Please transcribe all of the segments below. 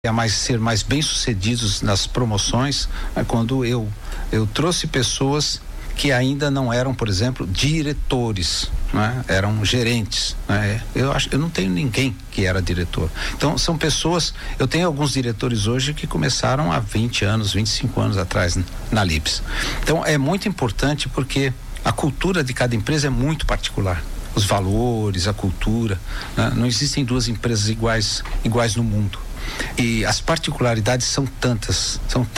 a ser mais bem-sucedidos nas promoções, quando eu trouxe pessoas que ainda não eram, por exemplo, diretores, né? Eram gerentes, né? Eu não tenho ninguém que era diretor. Então, são pessoas, eu tenho alguns diretores hoje que começaram há 20 anos, 25 anos atrás na Libs. Então, é muito importante porque a cultura de cada empresa é muito particular. Os valores, a cultura, né? Não existem duas empresas iguais no mundo. E as particularidades são tantas.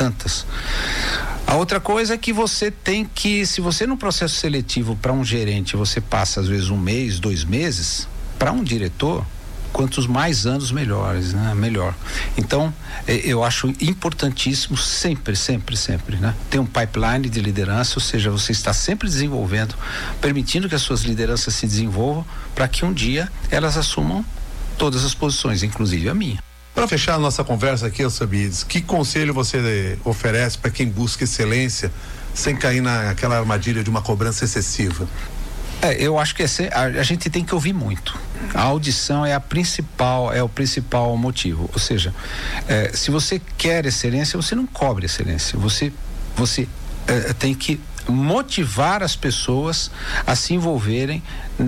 A outra coisa é que você tem que, se você no processo seletivo para um gerente, você passa às vezes 1 mês, 2 meses, para um diretor, quantos mais anos melhores, né? Melhor. Então, eu acho importantíssimo sempre, né? Ter um pipeline de liderança, ou seja, você está sempre desenvolvendo, permitindo que as suas lideranças se desenvolvam, para que um dia elas assumam todas as posições, inclusive a minha. Para fechar a nossa conversa aqui, Alcibiades, que conselho você oferece para quem busca excelência sem cair naquela armadilha de uma cobrança excessiva? Eu acho que a gente tem que ouvir muito. A audição é o principal motivo. Ou seja, se você quer excelência, você não cobre excelência. Você tem que motivar as pessoas a se envolverem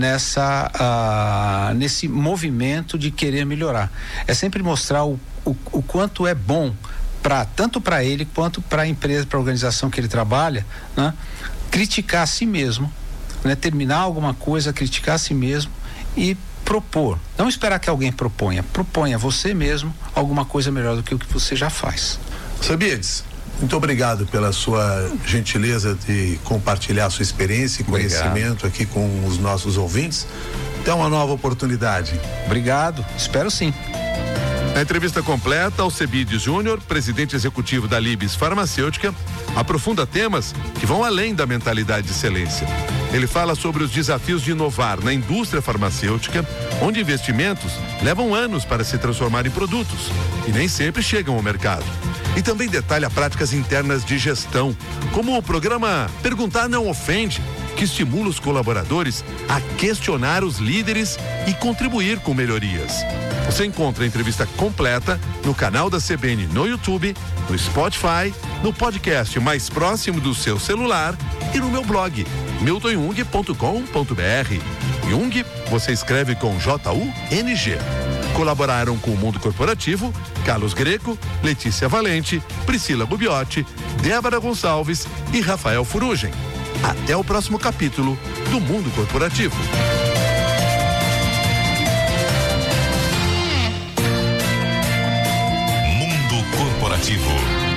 nesse movimento de querer melhorar. É sempre mostrar o quanto é bom tanto para ele quanto para a empresa, para a organização que ele trabalha, né? Criticar a si mesmo, né? Terminar alguma coisa, criticar a si mesmo e propor. Não esperar que alguém proponha você mesmo alguma coisa melhor do que o que você já faz. Alcibiades, muito obrigado pela sua gentileza de compartilhar sua experiência e conhecimento aqui com os nossos ouvintes. Até uma nova oportunidade. Obrigado, espero sim. Na entrevista completa, Alcibiades Júnior, presidente executivo da Libs Farmacêutica, aprofunda temas que vão além da mentalidade de excelência. Ele fala sobre os desafios de inovar na indústria farmacêutica, onde investimentos levam anos para se transformar em produtos e nem sempre chegam ao mercado. E também detalha práticas internas de gestão, como o programa Perguntar Não Ofende, que estimula os colaboradores a questionar os líderes e contribuir com melhorias. Você encontra a entrevista completa no canal da CBN no YouTube, no Spotify, no podcast mais próximo do seu celular e no meu blog, miltonjung.com.br. Jung, você escreve com J-U-N-G. Colaboraram com o Mundo Corporativo Carlos Greco, Letícia Valente, Priscila Gubiotti, Débora Gonçalves e Rafael Furugem. Até o próximo capítulo do Mundo Corporativo. Mundo Corporativo.